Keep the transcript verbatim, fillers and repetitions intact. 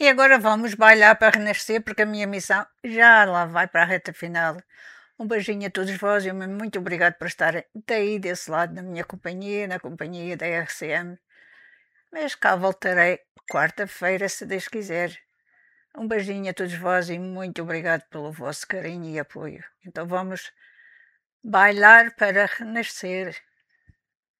E agora vamos bailar para renascer, porque a minha missão já lá vai para a reta final. Um beijinho a todos vós e muito obrigado por estarem daí desse lado na minha companhia, na companhia da R C M. Mas cá voltarei quarta-feira, se Deus quiser. Um beijinho a todos vós e muito obrigado pelo vosso carinho e apoio. Então vamos bailar para renascer.